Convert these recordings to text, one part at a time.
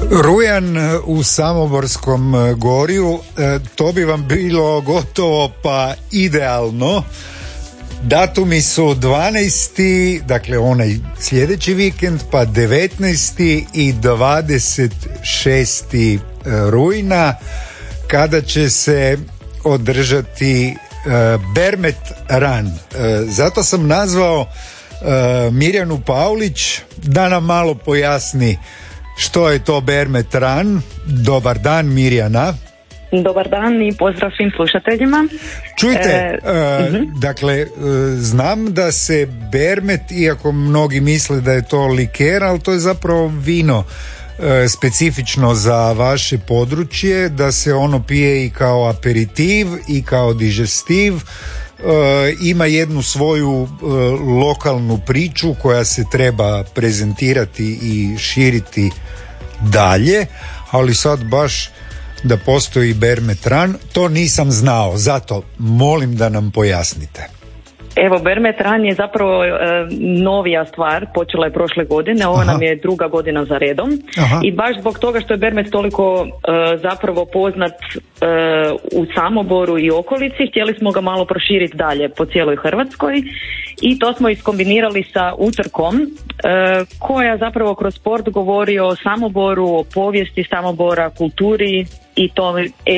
Rujan u Samoborskom gorju, to bi vam bilo gotovo pa idealno. Datumi su 12. dakle onaj sljedeći vikend, pa 19. i 26. rujna, kada će se održati Bermet Run. Zato sam nazvao Mirjanu Paulić da nam malo pojasni što je to Bermet Run. Dobar dan, Mirjana. Dobar dan i pozdrav svim slušateljima. Čujte, dakle, znam da se Bermet, iako mnogi misle da je to liker, ali to je zapravo vino specifično za vaše područje, da se ono pije i kao aperitiv i kao digestiv. Ima jednu svoju lokalnu priču koja se treba prezentirati i širiti dalje, ali sad baš da postoji Bermet Run, to nisam znao, zato molim da nam pojasnite. Evo, Bermet Run je zapravo novija stvar, počela je prošle godine, ovo nam je druga godina za redom. I baš zbog toga što je Bermet toliko zapravo poznat u Samoboru i okolici, htjeli smo ga malo proširiti dalje po cijeloj Hrvatskoj i to smo iskombinirali sa utrkom koja zapravo kroz sport govori o Samoboru, o povijesti Samobora, kulturi i to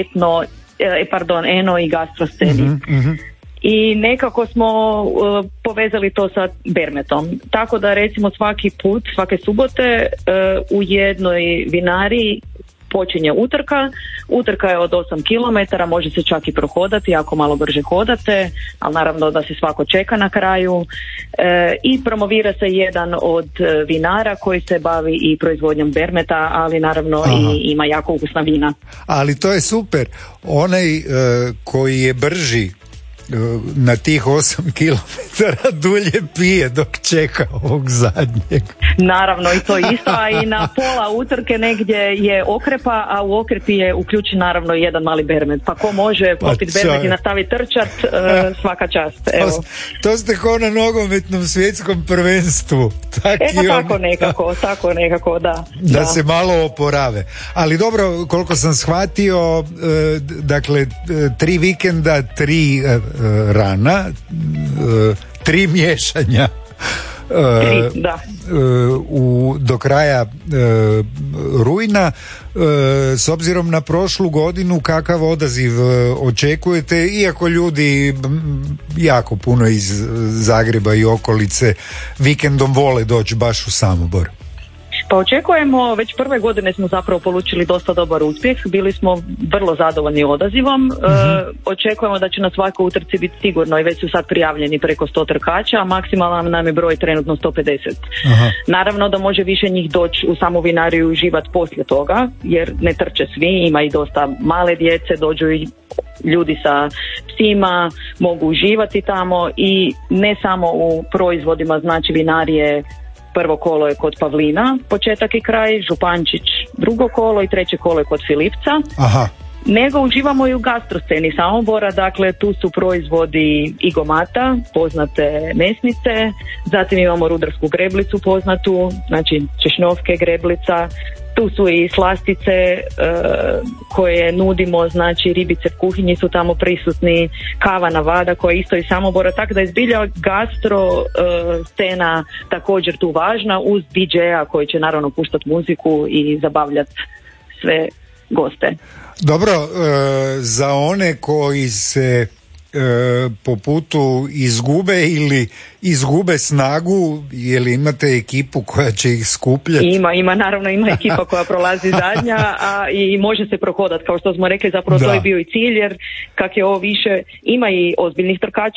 eno i gastrosceni. I nekako smo povezali to sa Bermetom. Tako da recimo svaki put, svake subote u jednoj vinariji počinje utrka. Utrka je od 8 km, može se čak i prohodati ako malo brže hodate, ali naravno da se svako čeka na kraju. I promovira se jedan od vinara koji se bavi i proizvodnjom Bermeta, ali naravno i ima jako ukusna vina. Ali to je super. Onaj koji je brži na tih 8 km dulje pije dok čeka ovog zadnjeg. Naravno, i to isto, a i na pola utrke negdje je okrepa, a u okrepi je uključen naravno jedan mali Bermet. Pa ko može popiti Bermet i nastaviti trčat, svaka čast. Evo. To ste kao na nogometnom svjetskom prvenstvu. Tako nekako, da. Da se malo oporave. Ali dobro, koliko sam shvatio, dakle, 3 vikenda, 3 rana, 3 miješanja do kraja rujna. S obzirom na prošlu godinu, kakav odaziv očekujete, iako ljudi jako puno iz Zagreba i okolice vikendom vole doći baš u Samobor? Pa očekujemo, već prve godine smo zapravo polučili dosta dobar uspjeh, bili smo vrlo zadovoljni odazivom. Očekujemo da će na svakoj utrci biti sigurno i već su sad prijavljeni preko 100 trkača, a maksimalan nam je broj trenutno 150. Naravno da može više njih doći u samu vinariju i uživati poslije toga, jer ne trče svi, ima i dosta male djece, dođu i ljudi sa psima, mogu uživati tamo i ne samo u proizvodima, znači vinarije. Prvo kolo je kod Pavlina, početak i kraj, Župančić drugo kolo i treće kolo je kod Filipca. Nego uživamo i u gastrosceni Samobora, dakle tu su proizvodi Igomata, poznate mesnice, zatim imamo rudarsku greblicu poznatu, znači češnjovke greblica, tu su i slastice koje nudimo, znači ribice u kuhinji su tamo prisutni, kava na vada koja je isto iz Samobora, tako da je zbilja gastro scena također tu važna uz DJ-a koji će naravno puštati muziku i zabavljati sve goste. Dobro, za one koji se po putu izgube ili izgube snagu, je li imate ekipu koja će ih skupljati? Ima ekipa koja prolazi zadnja, a i može se prohodati, kao što smo rekli, zapravo to je bio i cilj, jer kak je ovo više, ima i ozbiljnih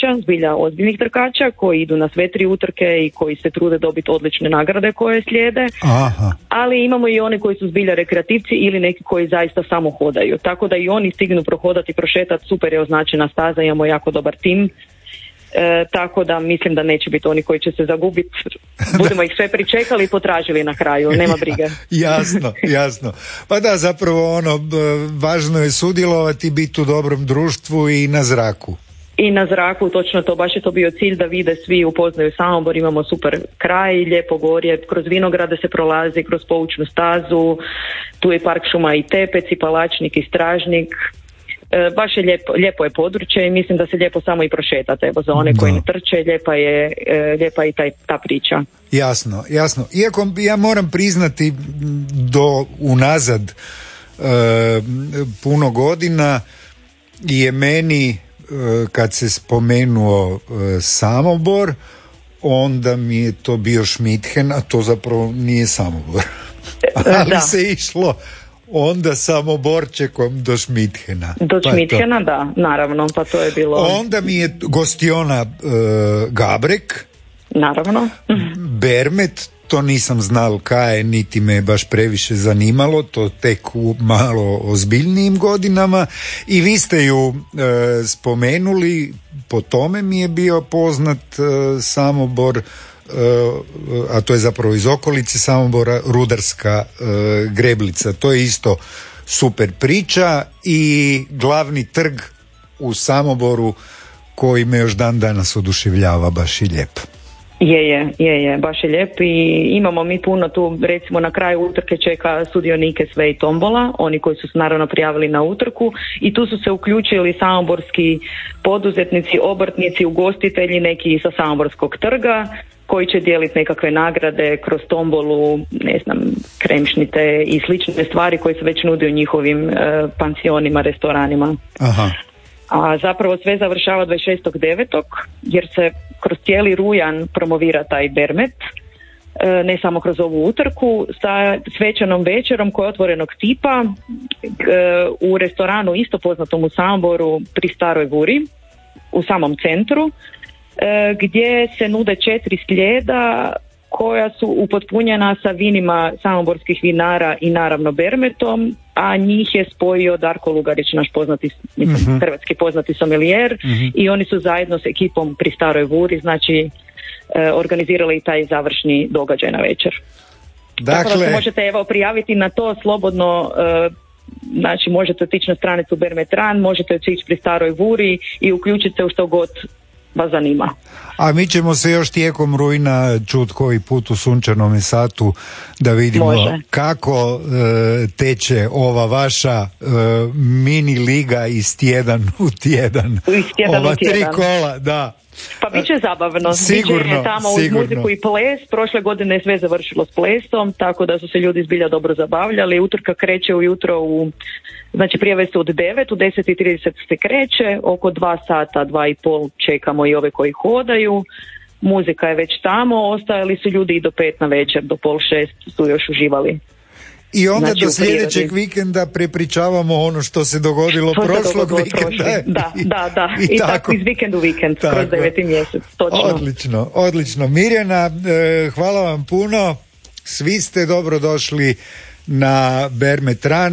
trkača koji idu na sve 3 utrke i koji se trude dobiti odlične nagrade koje slijede, ali imamo i one koji su zbilja rekreativci ili neki koji zaista samo hodaju, tako da i oni stignu prohodati, prošetati, super je označena staza, imamo jako dobar tim. Tako da mislim da neće biti oni koji će se zagubiti. Budemo ih sve pričekali i potražili na kraju, nema brige. Jasno. Pa da, zapravo važno je sudjelovati, biti u dobrom društvu i na zraku. I na zraku, točno to, baš je to bio cilj da vide svi, upoznaju Samobor, imamo super kraj, lijepo gorje, kroz vinograde se prolazi, kroz poučnu stazu, tu je park šuma i Tepec i Palačnik i Stražnik. Baš je lijepo je područje i mislim da se lijepo samo i prošetate, evo za one koji ne trče, lijepa je i ta priča. Jasno. Iako ja moram priznati do unazad puno godina je meni kad se spomenuo Samobor, onda mi je to bio Šmithen, a to zapravo nije Samobor. Ali se išlo onda Samoborčekom do Šmithena. Do Šmithena, da, naravno, pa to je bilo... Onda mi je gostiona Gabrek. Naravno. Bermet, to nisam znal kaj je, niti me baš previše zanimalo, to tek u malo ozbiljnijim godinama. I vi ste ju spomenuli, po tome mi je bio poznat Samobor, a to je zapravo iz okolice Samobora, Rudarska Greblica. To je isto super priča i glavni trg u Samoboru koji me još dan danas oduševljava, baš i lijep. Je, baš je lijep i imamo mi puno tu, recimo na kraju utrke čeka sudionike sve i tombola, oni koji su se naravno prijavili na utrku i tu su se uključili samoborski poduzetnici, obrtnici, ugostitelji, neki sa Samoborskog trga koji će dijeliti nekakve nagrade kroz tombolu, ne znam, kremšnite i slične stvari koje se već nude u njihovim pansionima, restoranima. Aha. A zapravo sve završava 26.9. jer se kroz cijeli rujan promovira taj Bermet, ne samo kroz ovu utrku, sa svečanom večerom koja je otvorenog tipa u restoranu isto poznatom u Samoboru pri Staroj Vuri, u samom centru, gdje se nude 4 slijeda koja su upotpunjena sa vinima samoborskih vinara i naravno Bermetom, a njih je spojio Darko Lugarić, naš poznati, hrvatski poznati sommelier, i oni su zajedno s ekipom pri Staroj Vuri, znači organizirali taj završni događaj na večer. Dakle, tako da se možete prijaviti na to slobodno, znači možete otići na stranicu Bermetran, možete otići pri Staroj Vuri i uključiti se u što god vas zanima. A mi ćemo se još tijekom rujna čuti koji put u Sunčanom satu da vidimo kako teče ova vaša mini liga iz tjedan u tjedan. Ova 3 kola, da. Pa bit će zabavno. Sigurno, bit će tamo uz muziku i ples. Prošle godine je sve završilo s plesom, tako da su se ljudi zbilja dobro zabavljali. Utrka kreće ujutro znači prijave su od 9, u 10:30 se kreće, oko 2 sata, 2,5 čekamo i ove koji hodaju. Muzika je već tamo, ostajali su ljudi i do 5 na večer, do 5:30 su još uživali. I onda znači, do sljedećeg vikenda prepričavamo ono što se dogodilo prošlog vikenda. Da. I tako iz vikend u vikend, kroz 9. mjesec. Točno. Odlično. Mirjana, hvala vam puno. Svi ste dobro došli na Bermetran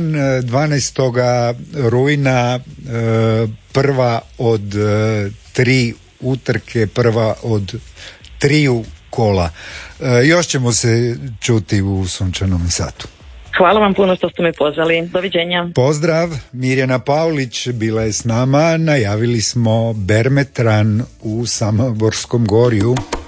12. rujna, prva od 3 utrke, prva od 3 kola. Još ćemo se čuti u Sunčanom satu. Hvala vam puno što ste me pozvali. Doviđenja. Pozdrav, Mirjana Pavlić bila je s nama. Najavili smo Bermetran u Samoborskom gorju.